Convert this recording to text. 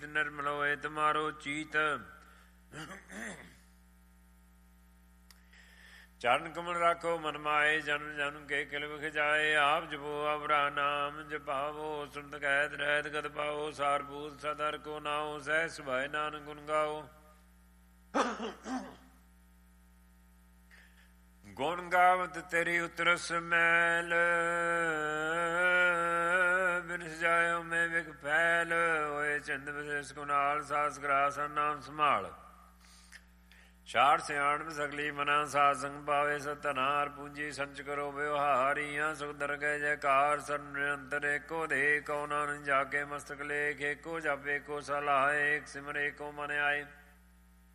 ਨਿਰਮਲ ਹੋਏ ਤੁਮਾਰੋ ਚੀਤ। ਚਰਨ ਕਮਲ ਰਾਖੋ ਮਨ ਮਾਏ, ਜਨਮ ਜਨਮ ਕੇ ਕਿਲ ਵਿਖ ਜਾਏ। ਆਪ ਜਪੋ ਅਵਰਾ ਨਾਮ ਜਪਾਵੋ, ਸੁਨਤ ਕਹਿਤ ਰਹਿਤ ਗਤ ਪਾਓ। ਸਾਰਭੂਤ ਸਦਰ ਕੋ ਨਾਉ, ਸਹਿ ਸੁਭਾਏ ਨਾਨਕ ਗੁਣ ਗਾਓ। ਗੁਣ ਗਾਵਤ ਤੇਰੀ ਉਤਰਸ ਮੈਲ, ਬਿਨਸ ਜਾਇਓ ਮੈਂ ਵਿਖ ਫੈਲ। ਹੋਏ ਚੰਦ ਵਿਸ਼ੇਸ਼ ਗੁਨਾਲ, ਸਾਸ ਗਰਾਸਨ ਨਾਮ ਸੰਭਾਲ। ਸ਼ਾਰ ਸਿਆਣਪ ਸਗਲੀ ਮਨਾ, ਸਾਧ ਸੰਗ ਪਾਵੇ ਸਤਨਾਰ। ਪੂੰਜੀ ਸੰਚ ਕਰੋ ਵਿਵਹਾਰੀਆਂ, ਸੁਖ ਦਰਗਹਿ ਜੈਕਾਰ। ਸਰਨ ਨਿਰੰਤਰ ਏਕੋ ਦੇ, ਕਉ ਨਾਨਕ ਜਾਗੇ ਮਸਤਕ ਲੇਖ। ਏਕੋ ਜਪ ਏਕੋ ਸਲਾਹ, ਏਕ ਸਿਮਰ ਏਕੋ ਮਨ ਆਏ।